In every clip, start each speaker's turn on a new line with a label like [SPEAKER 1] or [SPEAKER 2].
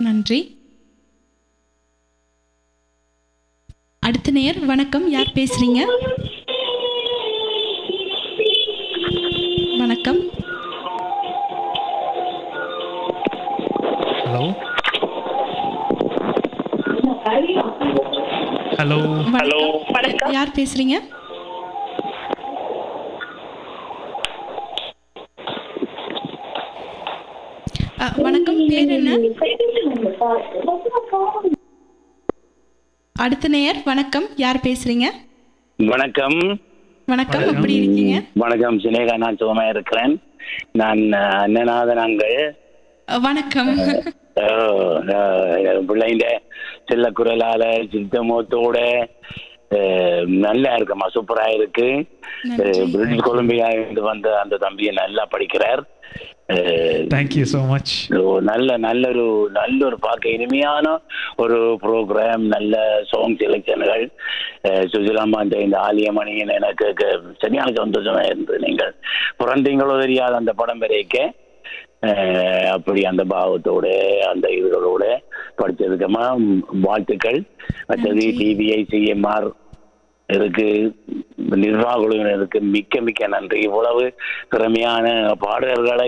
[SPEAKER 1] நன்றி. அடுத்த நேயர் வணக்கம். யார் பேசுறீங்க? வணக்கம்.
[SPEAKER 2] ஹலோ ஹலோ
[SPEAKER 1] ஹலோ வணக்கம். யார் பேசுறீங்க? வணக்கம். பேர் என்ன? அடுத்த நேயர் வணக்கம். யார் பேசுறீங்க?
[SPEAKER 3] வணக்கம்.
[SPEAKER 1] வணக்கம். எப்படி இருக்கீங்க?
[SPEAKER 3] வணக்கம் சினேகா, நான் சுகமா இருக்கிறேன். நான் அண்ணநாதன் அங்கள்.
[SPEAKER 1] வணக்கம்.
[SPEAKER 3] பிள்ளைங்க செல்ல குரலால சித்தமோத்தோட நல்லா இருக்குமா, சூப்பரா இருக்கு. பிரிட்டிஷ் கொலம்பியா வந்த அந்த தம்பியை நல்லா படிக்கிறார்.
[SPEAKER 2] Thank you so much.
[SPEAKER 3] நல்ல ஒரு பார்க்க இனிமையான ஒரு ப்ரோக்ராம், நல்ல சாங் செலக்ஷன்கள். சுசிலாமா இந்த ஆலியமணியின் எனக்கு சரியான சந்தோஷமா இருந்தது. நீங்கள் பிறந்தீங்களோ தெரியாத அந்த படம் வரைக்க அப்படி அந்த பாவத்தோட அந்த இதுகளோட படிச்சதுக்கமா வாழ்த்துக்கள். மற்றது டிவிஐ சிஎம்ஆர் இருக்கு, நிர்வாக குழுவினருக்கு மிக்க மிக்க நன்றி. இவ்வளவு திறமையான பாடகர்களை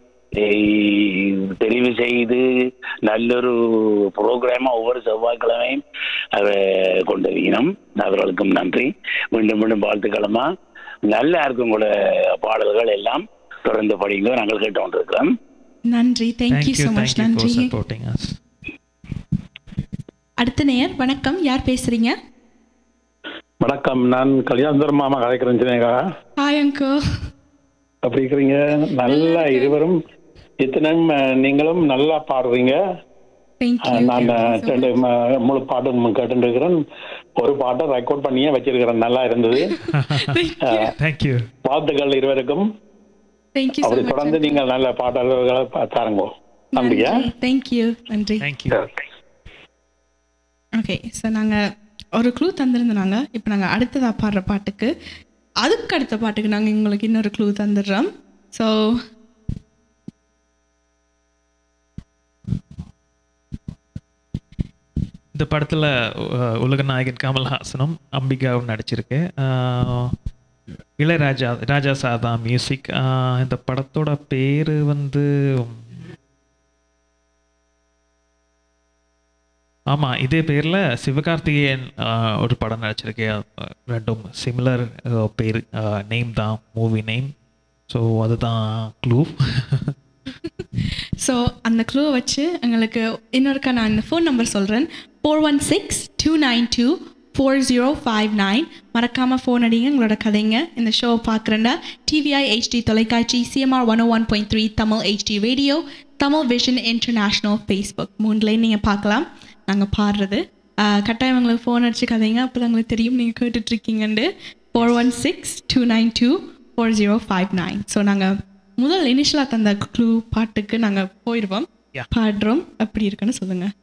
[SPEAKER 3] தெரிவு செய்து நல்லொரு ப்ரோக்ராமா ஒவ்வொரு செவ்வாய்க்கிழமையும் கொண்டு வரணும். அவர்களுக்கும் நன்றி. மீண்டும் மீண்டும் வாழ்த்துக்களமா. நல்லா இருக்கும் கூட பாடல்கள் எல்லாம் தொடர்ந்து படிங்க. நாங்கள் கேட்டு கொண்டிருக்கிறோம்.
[SPEAKER 1] நன்றி. Thank you so much. நன்றி. அடுத்த நேயர் வணக்கம். யார் பேசுறீங்க?
[SPEAKER 4] வணக்கம், நான் கல்யாணந்தர் மாமா கதைக்கிறேன். சினேகா,
[SPEAKER 1] ஹாய் அங்கோ.
[SPEAKER 4] அப்படி இருக்கிறீங்க? நல்லா இருவரும் இத்தனையும் நீங்களும் நல்லா பாடுறீங்க. நான் முழு பாட்டும் கேட்டு இருக்கிறேன். ஒரு பாட்டை ரெக்கார்ட் பண்ணியே வச்சிருக்கிறேன். நல்லா இருந்தது. வாழ்த்துக்கள் இருவருக்கும். அப்படி தொடர்ந்து நீங்கள் நல்ல பாடல்களை தாருங்க. நன்றியா.
[SPEAKER 1] தேங்க்யூ. நன்றி. ஓகே, ஸோ நாங்கள் ஒரு க்ளூ தந்திருந்தோம். இப்போ நாங்கள் அடுத்ததாக பாடுற பாட்டுக்கு, அதுக்கு அடுத்த பாட்டுக்கு நாங்கள் உங்களுக்கு இன்னொரு க்ளூ தந்துடுறோம். ஸோ
[SPEAKER 2] இந்த படத்தில் உலக நாயகன் கமல்ஹாசனும் அம்பிகாவும் நடிச்சிருக்கு. ராஜா சாதா மியூசிக். இந்த படத்தோட பேர் வந்து ஆமாம், இதே பேரில் சிவகார்த்திகேயன் ஒரு படம் நடிச்சிருக்கேன். ரெண்டும் சிமிலர் பேர், நேம் தான், மூவி நேம். ஸோ அதுதான் க்ளூ.
[SPEAKER 1] ஸோ அந்த க்ளூவை வச்சு எங்களுக்கு இன்னொருக்கா நான் இந்த ஃபோன் நம்பர் சொல்கிறேன். 416-292-4059. மறக்காமல் ஃபோன் அடிங்க, உங்களோட கதைங்க. இந்த ஷோவை பார்க்குறேன்டா டிவிஐ HD தொலைக்காட்சி, CMR 101.3 Tamil HD radio, Tamil vision international Facebook, மூணுலேயும் நீங்கள் பார்க்கலாம் நாங்கள் பாடுறது. கட்டாயம் எங்களுக்கு ஃபோன் அடிச்சு கதைங்க, அப்போ தான் எங்களுக்கு தெரியும் நீங்கள் கேட்டுட்ருக்கீங்கண்டு. 416-292-4059. ஸோ நாங்கள் முதல் இனிஷியலாக தந்த க்ளூ பாட்டுக்கு நாங்கள் போயிடுவோம். பாடுறோம், அப்படி இருக்குன்னு சொல்லுங்கள்.